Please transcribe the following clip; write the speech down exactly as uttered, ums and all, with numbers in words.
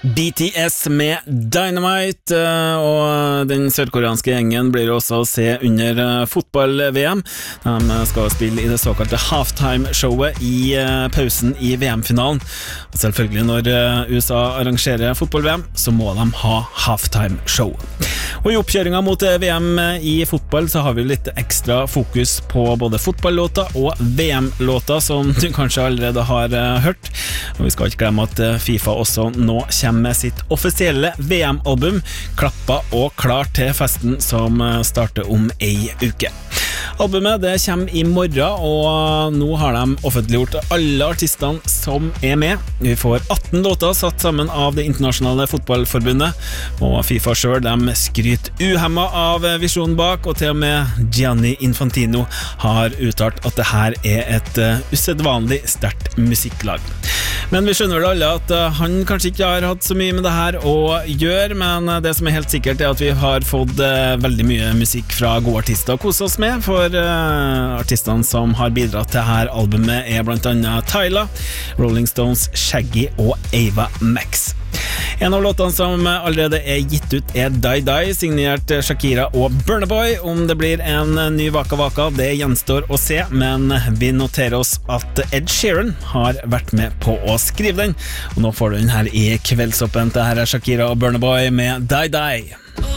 B T S med Dynamite, og den sørkoreanske gjengen blir også å se under fotball-V M. De skal spille i det såkalte halftime-showet i pausen i V M-finalen. Og selvfølgelig når U S A arrangerer fotball-V M, så må de ha halftime-show. Og i oppkjøringen mot V M i fotball så har vi litt ekstra fokus på både fotball-låter og V M-låter, som du kanskje allerede har hørt. Og vi skal ikke glemme at FIFA også nå kommer med sitt offisielle V M-album, klappa og klar til festen som starter om ei uke. Albumet det kommer i morgen, og nå har de offentliggjort alle artistene som er med. Vi får atten låter satt sammen av det internasjonale fotballforbundet, og FIFA selv de skryter uhemmet av visjonen bak, og til og med Gianni Infantino har uttalt at det her er et usedvanlig sterkt musikklag. Men vi skjønner vel alle at han kanskje ikke har hatt så mye med det her å gjøre, men det som er helt sikkert er at vi har fått veldig mye musikk fra gode artister å kose oss med, for artistene som har bidratt til dette albumet er blant annet Tyla, Rolling Stones, Shaggy og Ava Max. En av låtene som allerede er gitt ut er Die Die, signert Shakira og Burna Boy. Om det blir en ny Waka Waka, det gjenstår å se, men vi noterer oss at Ed Sheeran har vært med på å skrive den. Og nå får du den her i kveldsoppen. Det her er Shakira og Burna Boy med Die Die.